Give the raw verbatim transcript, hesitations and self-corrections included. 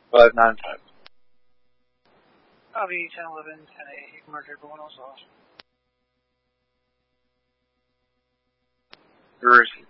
five nine five. Copy, ten eleven, ten eight. You can mark everyone else off. Where is he?